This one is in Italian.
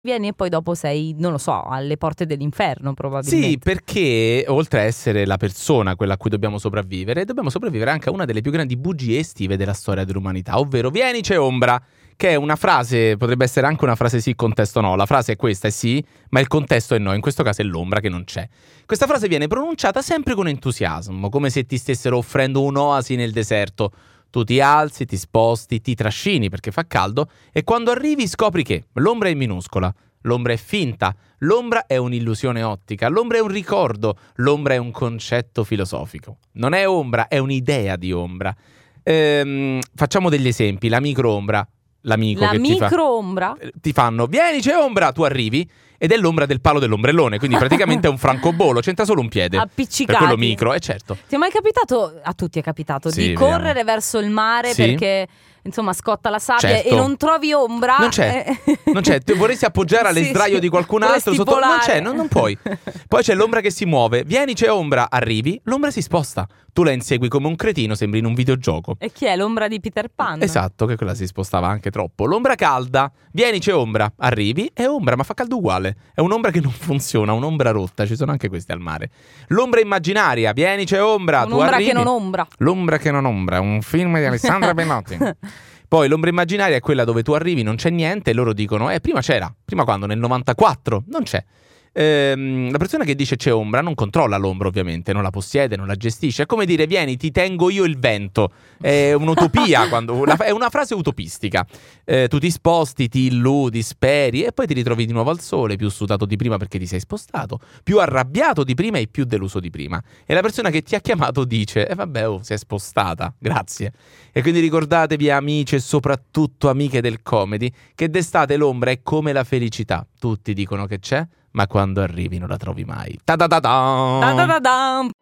vieni e poi dopo sei, non lo so, alle porte dell'inferno probabilmente. Sì, perché oltre a essere la persona quella a cui dobbiamo sopravvivere anche a una delle più grandi bugie estive della storia dell'umanità, ovvero vieni c'è ombra, che è una frase, potrebbe essere anche una frase sì, contesto no. La frase è questa, è sì, ma il contesto è no, in questo caso è l'ombra che non c'è. Questa frase viene pronunciata sempre con entusiasmo, come se ti stessero offrendo un'oasi nel deserto. Tu ti alzi, ti sposti, ti trascini perché fa caldo e quando arrivi scopri che l'ombra è minuscola, l'ombra è finta, l'ombra è un'illusione ottica, l'ombra è un ricordo, l'ombra è un concetto filosofico. Non è ombra, è un'idea di ombra. Facciamo degli esempi. La microombra, l'amico La che microombra? ti fanno vieni c'è ombra, tu arrivi ed è l'ombra del palo dell'ombrellone, quindi praticamente è un francobollo, c'entra solo un piede. Appiccicati. Per quello micro, certo. Ti è mai capitato, a tutti è capitato, Sì, di correre verso il mare Sì. perché insomma scotta la sabbia Certo. e non trovi ombra? Non c'è, non c'è. Ti vorresti appoggiare alle sdraio di qualcun altro Vorresti sotto. Non volare. c'è, non puoi. Poi c'è l'ombra che si muove. Vieni, c'è ombra, arrivi, l'ombra si sposta. Tu la insegui come un cretino, sembri in un videogioco. E chi è? L'ombra di Peter Pan? Esatto, che quella si spostava anche troppo. L'ombra calda, vieni, c'è ombra, arrivi, è ombra, ma fa caldo uguale. È un'ombra che non funziona, un'ombra rotta, ci sono anche questi al mare. L'ombra immaginaria, vieni, c'è ombra, tu Un'ombra arrivi. che non ombra. L'ombra che non ombra, un film di Alessandra Benotti. Poi l'ombra immaginaria è quella dove tu arrivi, non c'è niente e loro dicono prima c'era. Prima quando? Nel 94? Non c'è. La persona che dice c'è ombra non controlla l'ombra, ovviamente, non la possiede, non la gestisce. È come dire vieni, ti tengo io il vento. È un'utopia, è una frase utopistica. Tu ti sposti, ti illudi, speri e poi ti ritrovi di nuovo al sole, più sudato di prima perché ti sei spostato, più arrabbiato di prima e più deluso di prima. E la persona che ti ha chiamato dice vabbè, si è spostata, grazie. E quindi ricordatevi, amici e soprattutto amiche del comedy, che d'estate l'ombra è come la felicità. Tutti dicono che c'è, ma quando arrivi non la trovi mai. Ta-da-da-da! Da-da-da-da!